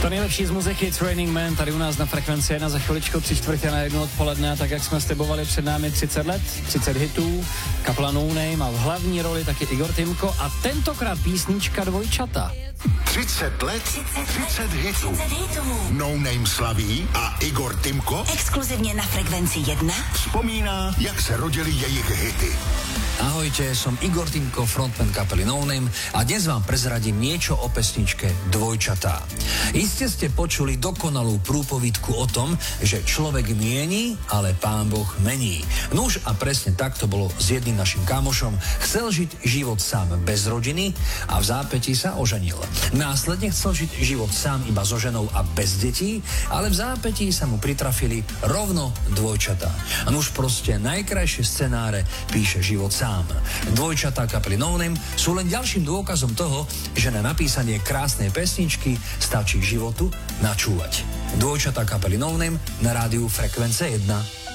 To nejlepší z muziky Training Man tady u nás na Frekvenci 1 za chviličku 3:45 odpoledne, tak jak jsme slibovali, před námi 30 let, 30 hitů, kapela No Name a v hlavní roli taky Igor Timko a tentokrát písnička Dvojčata. 30 let, 30 hitů. No Name slaví a Igor Timko exkluzivně na Frekvenci 1 vzpomíná, jak se rodily jejich hity. Ahojte, som Igor Timko, frontman kapely No Name a dnes vám prezradím niečo o pesničke Dvojčatá. Iste ste počuli dokonalú prúpovidku o tom, že človek mieni, ale Pán Boh mení. Nuž a presne tak to bolo s jedným našim kamošom. Chcel žiť život sám bez rodiny a v zápätí sa oženil. Následne chcel žiť život sám iba so ženou a bez detí, ale v zápätí sa mu pritrafili rovno dvojčatá. A nuž proste najkrajšie scenáre píše život sám. Dvojčatá kapely No Name sú len ďalším dôkazom toho, že na napísanie krásnej pesničky stačí k životu načúvať. Dvojčatá kapely No Name na rádiu Frekvence 1.